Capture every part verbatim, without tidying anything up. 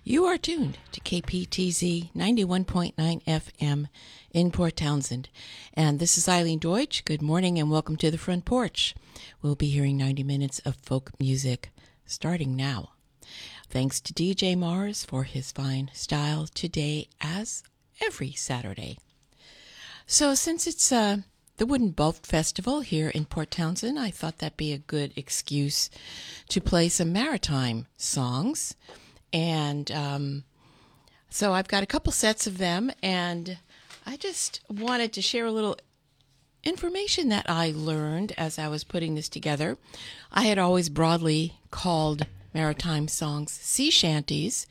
You are tuned to K P T Z ninety-one point nine F M in Port Townsend. And this is Eileen Deutsch. Good morning and welcome to the front porch. We'll be hearing ninety minutes of folk music starting now. Thanks to D J Mars for his fine style today, as every Saturday. So since it's uh, the Wooden Boat Festival here in Port Townsend, I thought that'd be a good excuse to play some maritime songs. And um, so I've got a couple sets of them, and I just wanted to share a little information that I learned as I was putting this together. I had always broadly called maritime songs sea shanties,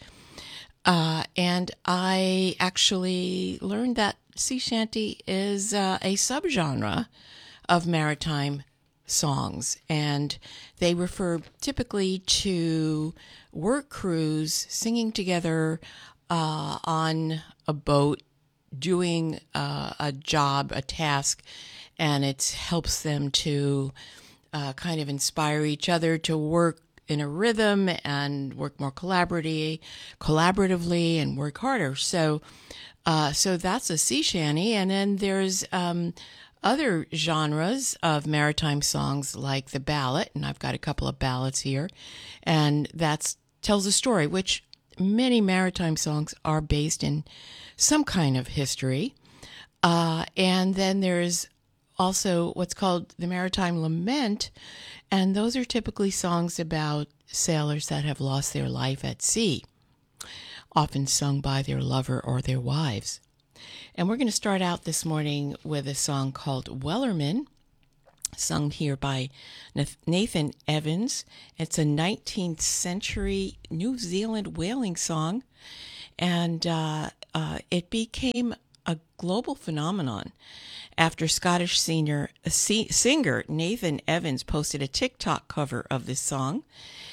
uh, and I actually learned that sea shanty is uh, a subgenre of maritime songs, and they refer typically to work crews singing together uh, on a boat, doing uh, a job, a task, and it helps them to uh, kind of inspire each other to work in a rhythm and work more collaboratively, collaboratively and work harder. So, uh, so that's a sea shanty, and then there's um, other genres of maritime songs like the ballad, and I've got a couple of ballads here, and that tells a story, which many maritime songs are based in some kind of history. Uh, and then there's also what's called the maritime lament, and those are typically songs about sailors that have lost their life at sea, often sung by their lover or their wives. And we're going to start out this morning with a song called Wellerman, sung here by Nathan Evans. It's a nineteenth century New Zealand whaling song, and uh, uh, it became a global phenomenon after Scottish singer, singer Nathan Evans posted a TikTok cover of this song,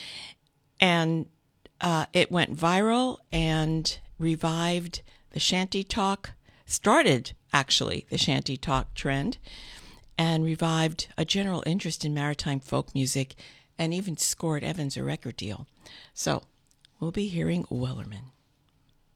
and uh, it went viral and revived the shanty talk, started actually the shanty talk trend, and revived a general interest in maritime folk music, and even scored Evans a record deal. So we'll be hearing Wellerman.